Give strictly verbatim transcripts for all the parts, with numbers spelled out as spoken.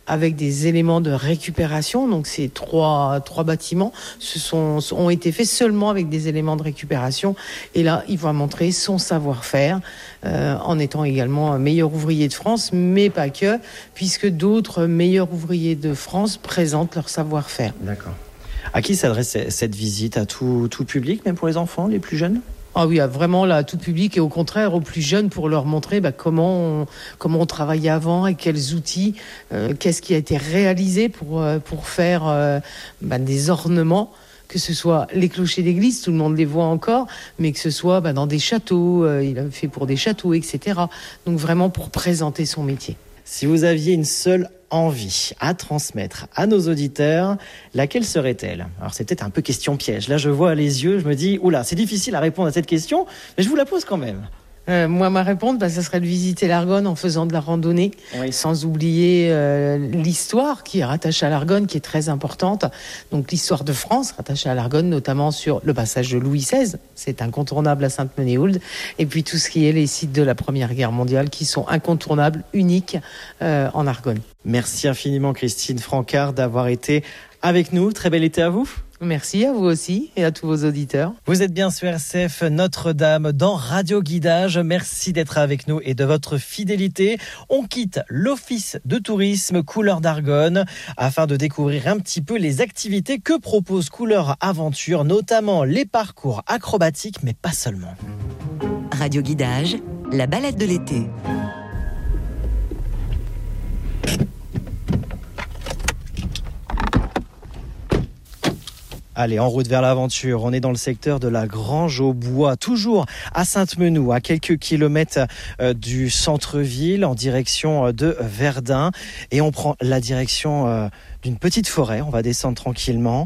avec des éléments de récupération. Donc ces trois, trois bâtiments se sont, ont été faits seulement avec des éléments de récupération. Et là, il va montrer son savoir-faire euh, en étant également un meilleur ouvrier de France, mais pas que, puisque d'autres meilleurs ouvriers de France présentent leur savoir-faire. D'accord. À qui s'adresse cette visite? À tout, tout public, même pour les enfants, les plus jeunes? Ah oui, vraiment là, tout public et au contraire aux plus jeunes pour leur montrer bah, comment, on, comment on travaillait avant et quels outils, euh, qu'est-ce qui a été réalisé pour, euh, pour faire euh, bah, des ornements, que ce soit les clochers d'église, tout le monde les voit encore, mais que ce soit bah, dans des châteaux, euh, il a fait pour des châteaux, et cetera. Donc vraiment pour présenter son métier. Si vous aviez une seule envie à transmettre à nos auditeurs, laquelle serait-elle? Alors c'est peut-être un peu question piège. Là je vois les yeux, je me dis, oula, c'est difficile à répondre à cette question, mais je vous la pose quand même. Euh, moi, ma réponse, bah, ça serait de visiter l'Argonne en faisant de la randonnée, oui. Sans oublier euh, l'histoire qui est rattachée à l'Argonne, qui est très importante. Donc l'histoire de France rattachée à l'Argonne, notamment sur le passage de Louis seize, c'est incontournable à Sainte-Menehould, et puis tout ce qui est les sites de la Première Guerre mondiale qui sont incontournables, uniques euh, en Argonne. Merci infiniment Christine Francard d'avoir été avec nous. Très bel été à vous. Merci à vous aussi et à tous vos auditeurs. Vous êtes bien sur R C F Notre-Dame dans Radio Guidage. Merci d'être avec nous et de votre fidélité. On quitte l'Office de tourisme Couleurs d'Argonne afin de découvrir un petit peu les activités que propose Couleurs Aventure, notamment les parcours acrobatiques, mais pas seulement. Radio Guidage, la balade de l'été. Allez, en route vers l'aventure, on est dans le secteur de la Grange au Bois, toujours à Sainte-Menehould, à quelques kilomètres euh, du centre-ville, en direction de Verdun. Et on prend la direction euh, d'une petite forêt, on va descendre tranquillement.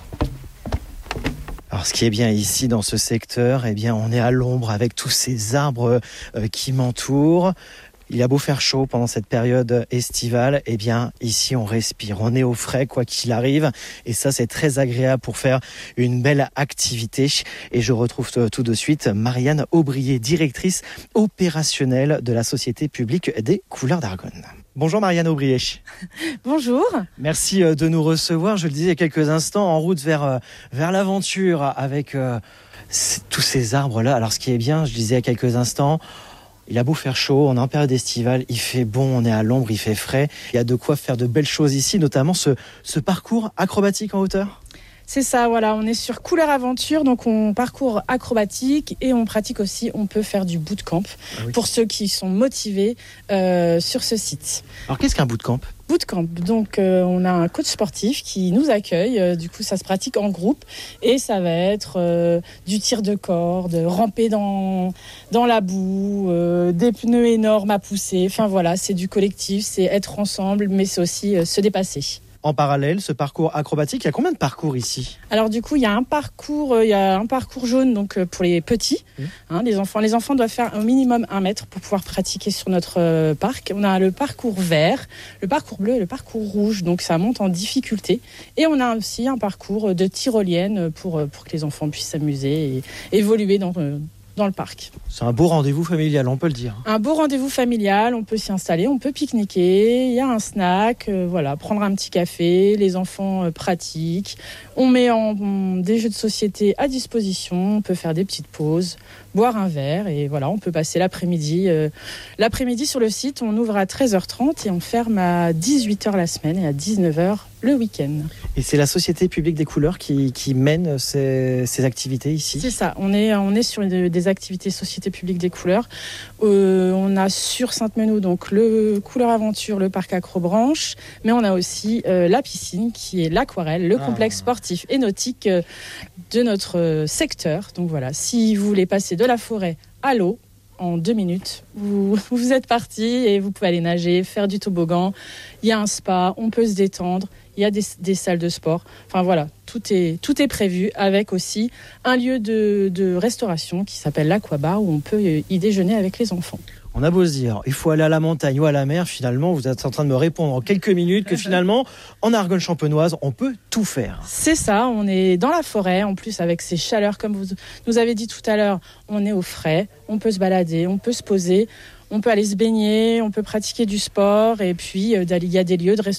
Alors ce qui est bien ici dans ce secteur, eh bien on est à l'ombre avec tous ces arbres euh, qui m'entourent. Il a beau faire chaud pendant cette période estivale, eh bien ici on respire, on est au frais quoi qu'il arrive, et ça c'est très agréable pour faire une belle activité. Et je retrouve tout de suite Marianne Aubrier, directrice opérationnelle de la Société publique des Couleurs d'Argonne. Bonjour Marianne Aubrier. Bonjour. Merci de nous recevoir, je le disais il y a quelques instants, en route vers, vers l'aventure avec euh, tous ces arbres-là. Alors ce qui est bien, je disais il y a quelques instants, il a beau faire chaud, on est en période estivale, il fait bon, on est à l'ombre, il fait frais. Il y a de quoi faire de belles choses ici, notamment ce, ce parcours acrobatique en hauteur. C'est ça, voilà, on est sur Couleurs Aventure, donc on parcours acrobatique et on pratique aussi, on peut faire du bootcamp ah oui. pour ceux qui sont motivés euh, sur ce site. Alors qu'est-ce qu'un bootcamp ? Bootcamp, donc euh, on a un coach sportif qui nous accueille, euh, du coup ça se pratique en groupe et ça va être euh, du tir de corde, ramper dans, dans la boue, euh, des pneus énormes à pousser, enfin voilà, c'est du collectif, c'est être ensemble mais c'est aussi euh, se dépasser. En parallèle, ce parcours acrobatique, il y a combien de parcours ici ? Alors du coup, il y a un parcours, euh, il y a un parcours jaune donc euh, pour les petits, mmh. hein, les enfants. Les enfants doivent faire au minimum un mètre pour pouvoir pratiquer sur notre euh, parc. On a le parcours vert, le parcours bleu et le parcours rouge, donc ça monte en difficulté. Et on a aussi un parcours de tyrolienne pour pour que les enfants puissent s'amuser et évoluer dans euh, dans le parc. C'est un beau rendez-vous familial, on peut le dire. Un beau rendez-vous familial, on peut s'y installer, on peut pique-niquer, il y a un snack, euh, voilà, prendre un petit café, les enfants euh, pratiquent. On met en, en, des jeux de société à disposition, on peut faire des petites pauses, boire un verre et voilà, on peut passer l'après-midi. Euh, l'après-midi sur le site, on ouvre à treize heures trente et on ferme à dix-huit heures la semaine et à dix-neuf heures le week-end. Et c'est la Société publique des Couleurs qui, qui mène ces, ces activités ici ? C'est ça, on est, on est sur des, des activités Société publique des Couleurs. Euh, on a sur Sainte-Menehould donc le Couleurs Aventure, le parc Acrobranche, mais on a aussi euh, la piscine qui est l'aquarelle, le ah. complexe sportif et nautique euh, de notre euh, secteur. Donc voilà, si vous voulez passer de la forêt à l'eau, en deux minutes, vous, vous êtes parti et vous pouvez aller nager, faire du toboggan. Il y a un spa, on peut se détendre. Il y a des, des salles de sport. Enfin voilà, tout est, tout est prévu avec aussi un lieu de, de restauration qui s'appelle l'Aquabar où on peut y déjeuner avec les enfants. On a beau se dire, il faut aller à la montagne ou à la mer, finalement, vous êtes en train de me répondre en quelques minutes que finalement, en Argonne champenoise, on peut tout faire. C'est ça, on est dans la forêt, en plus avec ces chaleurs, comme vous nous avez dit tout à l'heure, on est au frais, on peut se balader, on peut se poser, on peut aller se baigner, on peut pratiquer du sport, et puis il y a des lieux de restauration